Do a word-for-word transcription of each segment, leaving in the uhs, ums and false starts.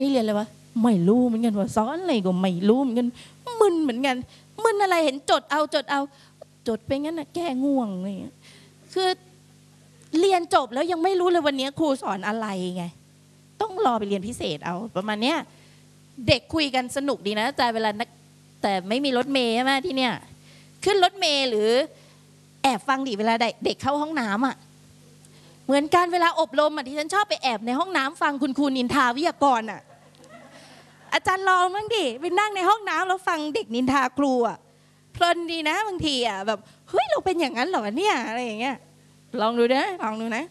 นี่เรียนอะไรวะไม่รู้เหมือนกันว่าสอนอะไรก็ไม่รู้เหมือนกันมึนเหมือนกันมึนอะไรเห็นจดเอาจดเอาจดไปงั้นนะแก้ง่วงอะไรอย่างเงี้ยคือเรียนจบแล้วยังไม่รู้เลยวันนี้ครูสอนอะไรไงต้องรอไปเรียนพิเศษเอาประมาณเนี้ยเด็กคุยกันสนุกดีนะอาจารย์เวลานักแต่ไม่มีรถเมย์ใช่ไหมที่เนี่ยขึ้นรถเมย์หรือแอบฟังดิเวลาเด็กเข้าห้องน้ำอ่ะเหมือนกันเวลาอบรมอ่ะที่ฉันชอบไปแอบในห้องน้ำฟังคุณครูนินทาวิทยากรอ่ะอาจารย์ลองบ้างดิไปนั่งในห้องน้ำแล้วฟังเด็กนินทาครูอ่ะเพลินดีนะบางทีอ่ะแบบเฮ้ยเราเป็นอย่างนั้นเหรอเนี่ยอะไรอย่างเงี้ยลองดูนะลองดูนะ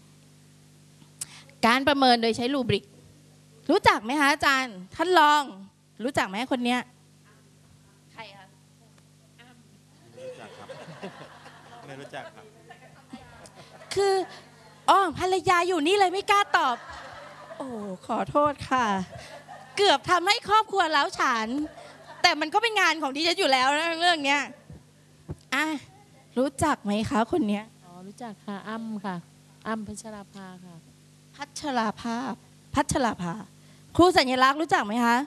การประเมินโดยใช้รูบริกรู้จักไหมคะอาจารย์ท่านลองรู้จักไหมคนเนี้ยใครคะไม่รู้จักครับไม่รู้จักครับคืออ๋อภรรยาอยู่นี่เลยไม่กล้าตอบโอ้ขอโทษค่ะเกือบทำให้ครอบครัวล้าวฉานแต่มันก็เป็นงานของดิฉันอยู่แล้วนะเรื่องเนี้ยอ่ะรู้จักไหมคะคนเนี้ยอ๋อรู้จักค่ะอ้ำค่ะอ้ำพัชราภาค่ะพัชราภาพัชราภาครูสัญลักษณ์รู้จักไหมคะ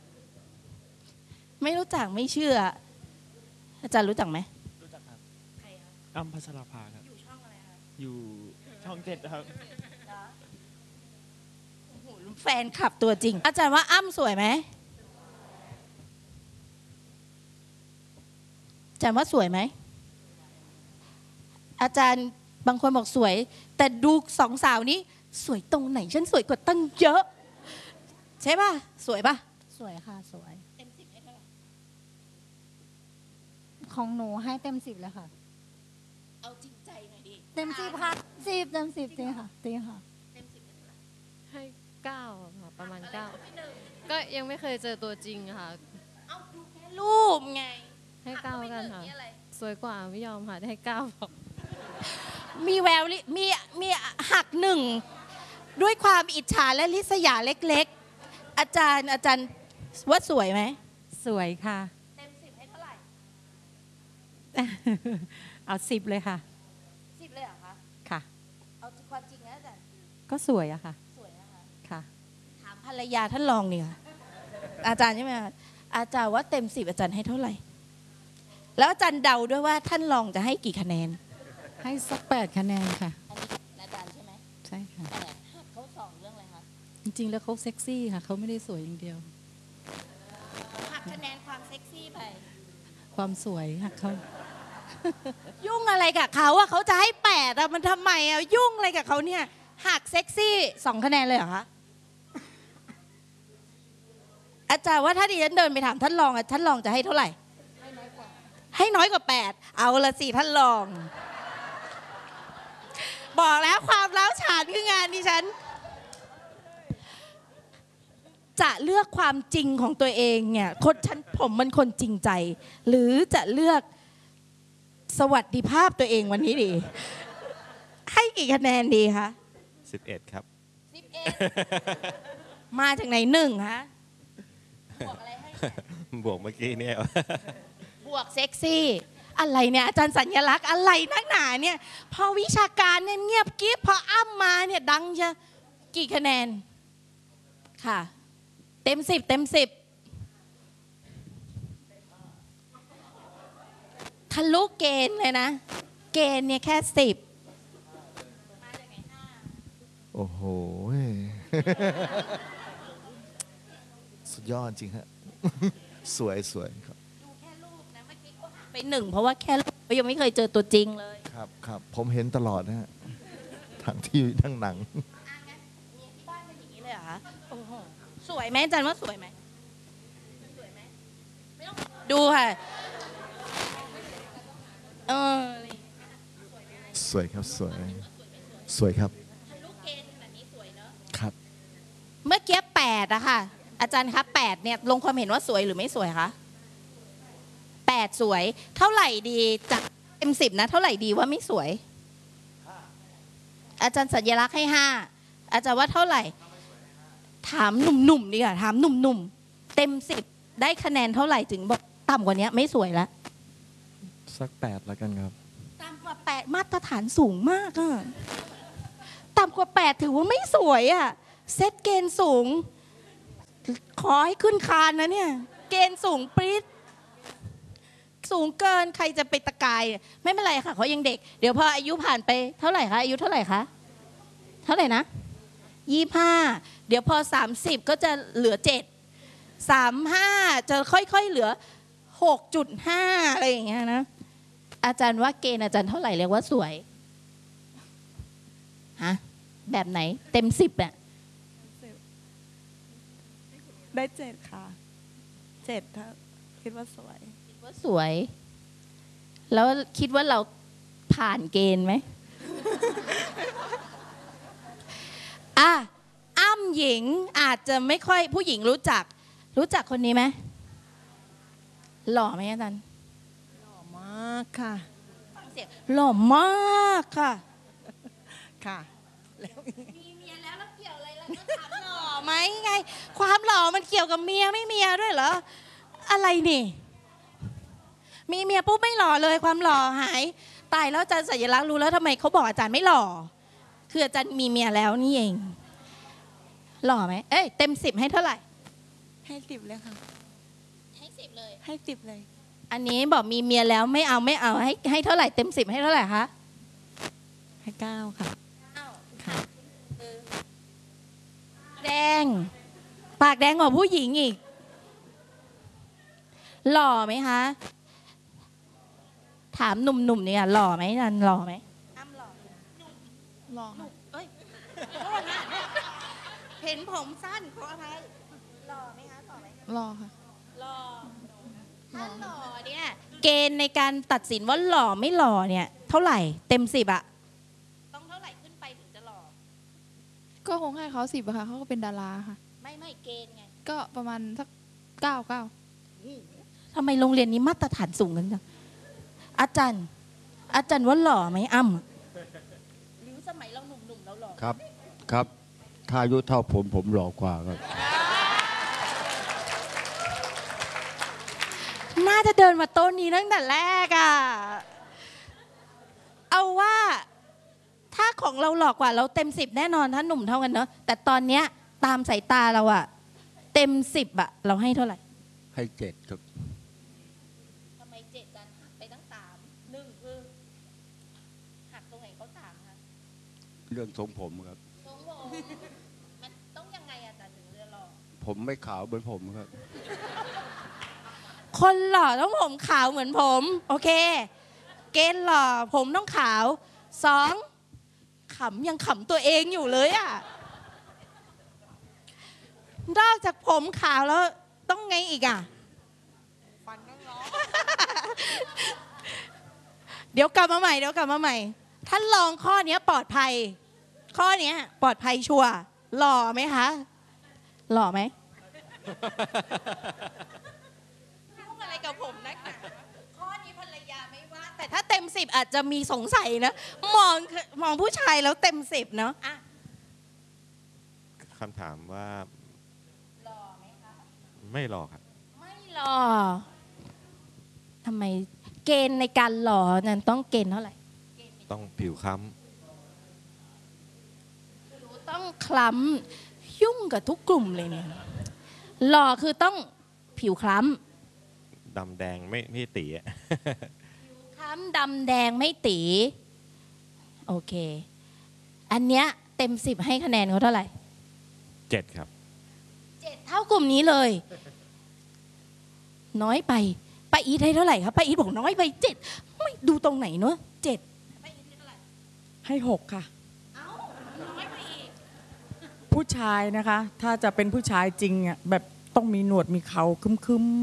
ไม่รู้จักไม่เชื่ออาจารย์รู้จักไหมรู้จักครับใครครับอ้ำพัชราภาครับอยู่ช่องอะไรคะอยู่ช่องเจ็ดครับโอ้โหแฟนคลับตัวจริงอาจารย์ว่าอ้ำสวยไหมอาจารย์ว่าสวยไหมอาจารย์บางคนบอกสวยแต่ดูสองสาวนี้สวยตรงไหนฉันสวยกว่าตั้งเยอะใช่ป่ะสวยป่ะสวยค่ะสวยเต็มสิบให้เท่าไหร่ของหนูให้เต็มสิบเลยค่ะเอาจริงใจหน่อยดิเต็มสิบค่ะสิบเต็มสิบจริงค่ะจริงค่ะเต็มสิบให้เท่าไหร่ให้เก้าค่ะประมาณเก้าก็ยังไม่เคยเจอตัวจริงค่ะเอาดูแค่รูปไงให้เก้ากันค่ะสวยกว่าไม่ยอมค่ะให้เก้าบอกมีแววมีมีหักหนึ่งด้วยความอิจฉาและริษยาเล็กๆอาจารย์อาจารย์ว่าสวยไหมสวยค่ะเต็มสิบให้เท่าไหร่เอาสิบเลยค่ะสิบเลยเหรอคะค่ะเอาความจริงนะอาจารย์ก็สวยอะค่ะสวยนะคะค่ะถามภรรยาท่านรองเนี่ยอาจารย์ใช่ไหมอาจารย์ว่าเต็มสิบอาจารย์ให้เท่าไหร่แล้วอาจารย์เดาด้วยว่าท่านรองจะให้กี่คะแนนให้สักแปดคะแนนค่ะอันนี้อาจารย์ใช่ไหมใช่ค่ะแปดหักเขาสองเรื่องอะไรคะจริงๆแล้วเขาเซ็กซี่ค่ะเขาไม่ได้สวยอย่างเดียวหักคะแนนความเซ็กซี่ไปความสวยหักเขายุ่งอะไรกับเขาอะเขาจะให้แปดอะมันทำไมอะยุ่งอะไรกับเขาเนี่ยหักเซ็กซี่สองคะแนนเลยเหรอคะอาจารย์ว่าถ้าดิฉันเดินไปถามท่านรองอะท่านรองจะให้เท่าไหร่ให้น้อยกว่าให้น้อยกว่าแปดเอาละสิท่านรองบอกแล้วความร้าวฉานคืองานดิฉันจะเลือกความจริงของตัวเองเนี่ยคนฉันผมมันคนจริงใจหรือจะเลือกสวัสดิภาพตัวเองวันนี้ดีให้กี่คะแนนดีคะสิบเอ็ดครับสิบเอ็ดมาจากไหนหนึ่งคะบวกอะไรให้บวกเมื่อกี้เนี่ยบวกเซ็กซี่อะไรเนี่ยอาจารย์สัญลักษณ์อะไรนักหนาเนี่ยพอวิชาการเนี่ยเงียบกิ๊บพออ้ำมาเนี่ยดังจะกี่คะแนนค่ะเต็มสิบเต็มสิบทะลุเกณฑ์เลยนะเกณฑ์เนี่ยแค่สิบมาจากไหนห้าโอ้โหสุดยอดจริงฮะสวยสวยครับดูแค่รูปนะเมื่อกี้เขาหักไปหนึ่งเพราะว่าแค่รูปเขายังไม่เคยเจอตัวจริงเลยครับครับผมเห็นตลอดนะฮะทั้งที่ทั้งหนังมีที่บ้านเป็นอย่างนี้เลยเหรอคะโอ้โหสวยไหมอาจารย์ว่าสวยไหมสวยไหมไม่ต้องดูค่ะเออสวยครับสวยสวยครับทะลุเกณฑ์ขนาดนี้สวยเนอะครับเมื่อกี้แปดอะค่ะอาจารย์คะแปดเนี่ยลงความเห็นว่าสวยหรือไม่สวยคะแปดสวยเท่าไหร่ดีจากเต็มสิบนะเท่าไหร่ดีว่าไม่สวยอาจารย์สัญลักษณ์ให้ห้าอาจารย์ว่าเท่าไหร่ถามหนุ่มๆดีกว่าถามหนุ่มๆเต็มสิบได้คะแนนเท่าไหร่ถึงบอกต่ำกว่านี้ไม่สวยแล้วสักแปดแล้วกันครับต่ำกว่าแปดมาตรฐานสูงมากอะต่ำกว่าแปดถือว่าไม่สวยอะเซตเกณฑ์สูงขอให้ขึ้นคานนะเนี่ย เกณฑ์สูงปรี๊ดสูงเกินใครจะไปตะกายไม่เป็นไรค่ะเขายังเด็กเดี๋ยวพออายุผ่านไปเท่าไหร่คะอายุเท่าไหร่คะเท่าไหร่นะยี่ห้าเดี๋ยวพอสามสิบก็จะเหลือเจ็ดสามห้าจะค่อยๆเหลือหกจุดห้าอะไรอย่างเงี้ยนะอาจารย์ว่าเกณฑ์อาจารย์เท่าไหร่เรียกว่าสวยฮะแบบไหนเต็มสิบเนี่ยได้เจ็ดค่ะเจ็ดถ้าคิดว่าสวยคิดว่าสวย แล้วคิดว่าเราผ่านเกณฑ์ไหม อ่ะอ้ำหญิงอาจจะไม่ค่อยผู้หญิงรู้จัก รู้จักคนนี้ไหมหล่อไหมอาจารย์หล่อมากค่ะเสียงหล่อมากค่ะค่ะมีเมียแล้วแล้วเกี่ยวอะไรล่ะก็ถามหล่อไหมไง ความหล่อมันเกี่ยวกับเมียไม่เมียด้วยเหรออะไรนี่ มีเมียปุ๊บไม่หล่อเลยความหล่อหายตายแล้วอาจารย์สัญลักษณ์รู้แล้วทำไมเขาบอกอาจารย์ไม่หล่อคืออาจารย์มีเมียแล้วนี่เองหล่อไหมเอ้ยเต็มสิบให้เท่าไหร่ให้สิบเลยค่ะให้สิบเลยให้สิบเลยอันนี้บอกมีเมียแล้วไม่เอาไม่เอาให้ให้เท่าไหร่เต็มสิบให้เท่าไหร่คะให้เก้าค่ะค่ะแดงปากแดงกว่าผู้หญิงอีกหล่อไหมคะถามหนุ่มๆเนี่ยหล่อไหมนันหล่อไหมอ้ำหล่อรอค่ะเอ้ยโทษนะเห็นผมสั้นขออภัยหล่อไหมคะหล่อไหมรอค่ะหล่อถ้าหล่อเนี่ยเกณฑ์ในการตัดสินว่าหล่อไม่หล่อเนี่ยเท่าไหร่เต็มสิบอะต้องเท่าไหร่ขึ้นไปถึงจะหล่อก็คงให้เขาสิบอะค่ะเขาก็เป็นดาราค่ะไม่ไม่เกณฑ์ไงก็ประมาณสักเก้าเก้าทำไมโรงเรียนนี้มาตรฐานสูงกันจังอาจารย์ อาจารย์ว่าหล่อไหมอ้ำหรือสมัยเราหนุ่มๆเราหล่อครับครับถ้าอายุเท่าผมผมหล่อกว่าครับน่าจะเดินมาโต๊ะนี้ตั้งแต่แรกอะเอาว่าถ้าของเราหลอกกว่าเราเต็มสิบแน่นอนถ้าหนุ่มเท่ากันเนอะแต่ตอนเนี้ยตามสายตาเราอะเต็มสิบอะเราให้เท่าไหร่ให้เจ็ดครับทำไมเจ็ดดันหักไปตั้งสามหนึ่งคือหักตรงไหนเขาสามคะเรื่องทรงผมครับทรงผมมันต้องยังไงอาจารย์ถึงจะหล่อผมไม่ขาวเหมือนผมครับคนหล่อต้องผมขาวเหมือนผม โอเค เกณฑ์หล่อผมต้องขาวสองขำยังขำตัวเองอยู่เลยอะนอกจากผมขาวแล้วต้องไงอีกอะฟันต้องร้องเดี๋ยวกลับมาใหม่เดี๋ยวกลับมาใหม่ท่านลองข้อนี้ปลอดภัย ข้อนี้ปลอดภัยชัวร์หล่อไหมคะหล่อไหมยุ่งอะไรกับผมนะข้อนี้ภรรยาไม่ว่าแต่ถ้าเต็มสิบอาจจะมีสงสัยนะมองมองผู้ชายแล้วเต็มสิบเนาะอ่ะคำถามว่าหล่อไหมคะไม่หล่อครับไม่หล่อทำไมเกณฑ์ในการหล่อนั้นต้องเกณฑ์เท่าไหร่ต้องผิวค้ต้องคล้ำยุ่งกับทุกกลุ่มเลยเนี่ยหล่อคือต้องผิวคล้ำดำแดงไม่ไม่ตีอะำผิวคล้ำดำแดงไม่ตีโอเค อันเนี้ยเต็มสิบให้คะแนนเขาเท่าไหร่เจ็ดครับเจ็ดเท่ากลุ่มนี้เลย น้อยไปป้าอีทให้เท่าไหร่ครับป้าอีทบอกน้อยไปเจ็ดไม่ดูตรงไหนเนอะเจ็ดป้าอีทให้เท่าไหร่ให้หกค่ะเอ้าน้อยไปอีกผู้ชายนะคะ ถ้าจะเป็นผู้ชายจริงอ่ะแบบต้องมีหนวดมีเขาคึม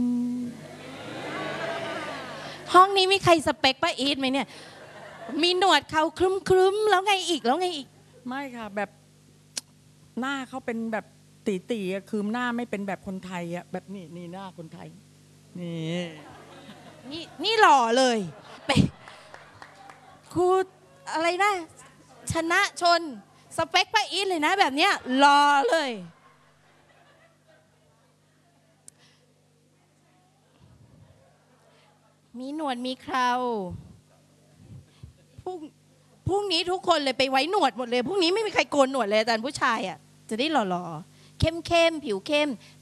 ห้องนี้มีใครสเปคป้าอีทไหมเนี่ย มีหนวดเขาครึ้มครึ้มๆแล้วไงอีกแล้วไงอีกๆไม่ค่ะ แบบหน้าเขาเป็นแบบตีตีๆอะคือหน้าไม่เป็นแบบคนไทยอ่ะแบบนี่นี่หน้าคนไทย นี่นี่นี่หล่อเลยเป็นครูอะไรนะ ชนะชนสเปคป้าอีทเลยนะแบบเนี้ยหล่อเลย มีหนวดมีเคราพรุ่งพรุ่งนี้ทุกคนเลยไปไว้หนวดหมดเลยพรุ่งนี้ไม่มีใครโกนหนวดเลยอาจารย์ผู้ชายอ่ะจะได้หล่อๆเข้มๆผิวเข้ม